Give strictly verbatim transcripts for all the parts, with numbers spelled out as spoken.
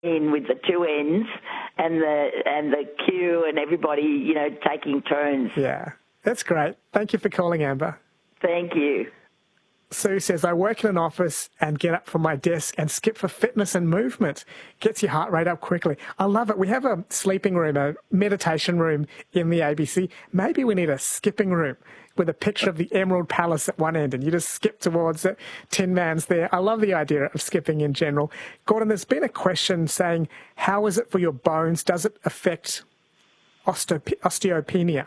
in with the two ends and the and the queue and everybody, you know, taking turns. Yeah, that's great. Thank you for calling, Amber. Thank you. Sue says, I work in an office and get up from my desk and skip for fitness and movement. Gets your heart rate up quickly. I love it. We have a sleeping room, a meditation room in the A B C. Maybe we need a skipping room with a picture of the Emerald Palace at one end and you just skip towards it. Tin Man's there. I love the idea of skipping in general. Gordon, there's been a question saying, how is it for your bones? Does it affect osteop- osteopenia?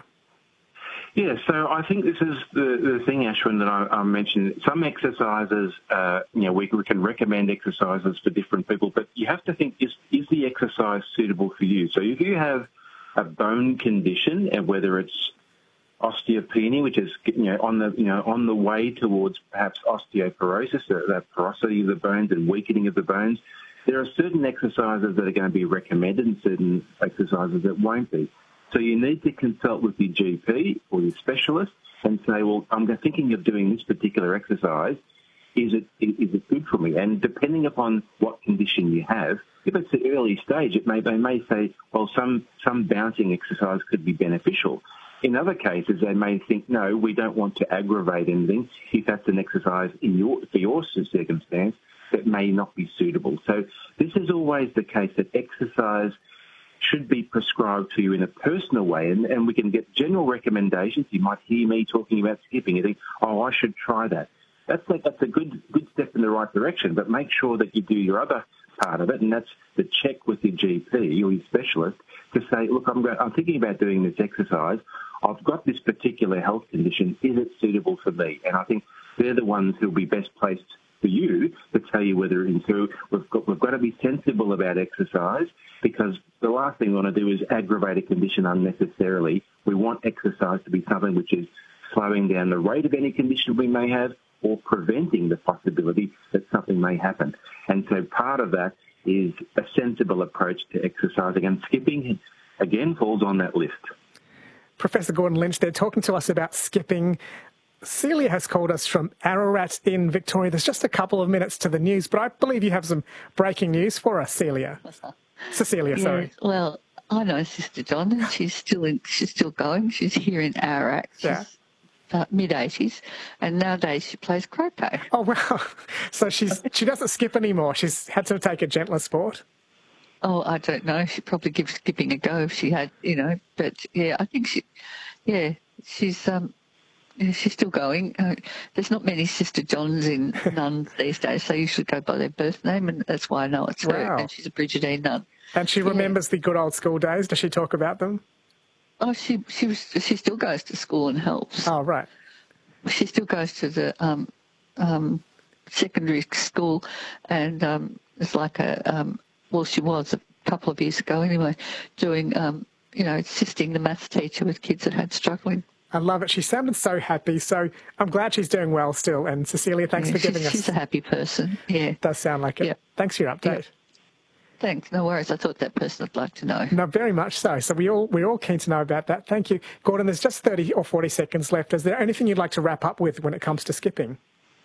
Yeah, so I think this is the, the thing, Ashwin, that I, I mentioned. Some exercises, uh, you know, we, we can recommend exercises for different people, but you have to think, is, is the exercise suitable for you? So if you have a bone condition, and whether it's osteopenia, which is, you know, on the, you know, on the way towards perhaps osteoporosis, the, the porosity of the bones and weakening of the bones, there are certain exercises that are going to be recommended and certain exercises that won't be. So you need to consult with your G P or your specialist and say, well, I'm thinking of doing this particular exercise. Is it is it good for me? And depending upon what condition you have, if it's the early stage, it may they may say, well, some some bouncing exercise could be beneficial. In other cases, they may think, no, we don't want to aggravate anything. If that's an exercise in your for your circumstance, that may not be suitable. So this is always the case, that exercise should be prescribed to you in a personal way, and, and we can get general recommendations. You might hear me talking about skipping. You think, oh, I should try that. That's a, that's a good good step in the right direction, but make sure that you do your other part of it, and that's the check with your G P or your specialist to say, look, I'm, going, I'm thinking about doing this exercise. I've got this particular health condition. Is it suitable for me? And I think they're the ones who will be best placed for you to tell you whether it's so. We've got, we've got to be sensible about exercise, because the last thing we want to do is aggravate a condition unnecessarily. We want exercise to be something which is slowing down the rate of any condition we may have or preventing the possibility that something may happen. And so part of that is a sensible approach to exercising, and skipping, again, falls on that list. Professor Gordon Lynch, they're talking to us about skipping. Celia has called us from Ararat in Victoria. There's just a couple of minutes to the news, but I believe you have some breaking news for us, Celia. Cecilia, sorry. Yes, well, I know Sister John, and she's still in, she's still going. She's here in Ararat. She's yeah. uh, mid eighties, and nowadays she plays croquet. Oh, wow. So she's she doesn't skip anymore. She's had to take a gentler sport. Oh, I don't know. She'd probably give skipping a go if she had, you know. But, yeah, I think she, yeah, she's... um. Yeah, she's still going. Uh, there's not many Sister Johns in nuns these days. They usually go by their birth name, and that's why I know it's her. Wow. And she's a Brigidine nun. And she remembers yeah. the good old school days. Does she talk about them? Oh, she she was she still goes to school and helps. Oh, right. She still goes to the um, um, secondary school, and um, it's like a um, well, she was a couple of years ago anyway, doing um, you know assisting the maths teacher with kids that had struggling. I love it. She sounded so happy. So I'm glad she's doing well still. And Cecilia, thanks yeah, for giving she's, us... She's a happy person, yeah. Does sound like it. Yeah. Thanks for your update. Yeah. Thanks. No worries. I thought that person would like to know. No, very much so. So we all, we're all keen to know about that. Thank you. Gordon, there's just thirty or forty seconds left. Is there anything you'd like to wrap up with when it comes to skipping?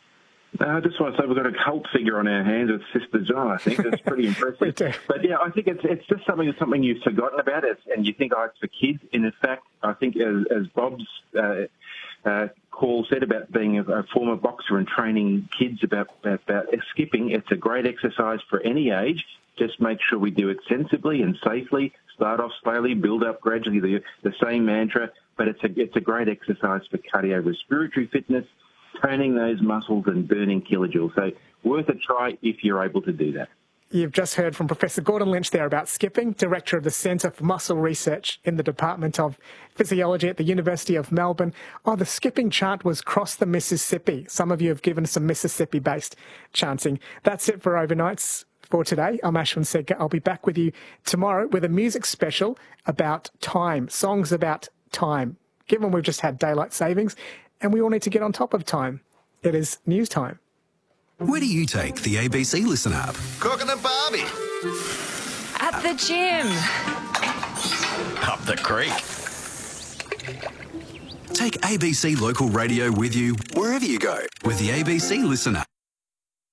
Uh, I just want to say we've got a cult figure on our hands with Sister John. I think that's pretty impressive. We do. But yeah, I think it's it's just something something you've forgotten about it, and you think, oh, it's for kids. And in fact, I think as, as Bob's uh, uh, call said about being a, a former boxer and training kids about, about about skipping, it's a great exercise for any age. Just make sure we do it sensibly and safely. Start off slowly, build up gradually. The the same mantra, but it's a it's a great exercise for cardiorespiratory fitness, toning those muscles and burning kilojoules. So worth a try if you're able to do that. You've just heard from Professor Gordon Lynch there about skipping, Director of the Centre for Muscle Research in the Department of Physiology at the University of Melbourne. Oh, the skipping chant was Cross the Mississippi. Some of you have given some Mississippi-based chanting. That's it for Overnights for today. I'm Ashwin Sedka. I'll be back with you tomorrow with a music special about time, songs about time. Given we've just had daylight savings and we all need to get on top of time, it is news time. Where do you take the A B C Listen app? Cooking a barbie. At the gym. Up the creek. Take A B C Local Radio with you wherever you go with the A B C Listen app.